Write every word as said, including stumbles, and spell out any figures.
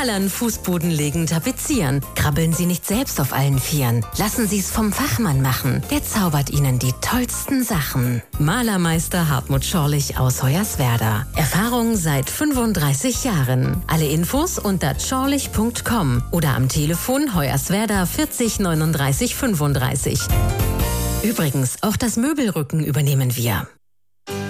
Malern, Fußboden legen, tapezieren. Krabbeln Sie nicht selbst auf allen Vieren. Lassen Sie es vom Fachmann machen. Der zaubert Ihnen die tollsten Sachen. Malermeister Hartmut Schorlich aus Hoyerswerda. Erfahrung seit fünfunddreißig Jahren. Alle Infos unter schorlich punkt com oder am Telefon Hoyerswerda vierzig neununddreißig fünfunddreißig. Übrigens, auch das Möbelrücken übernehmen wir.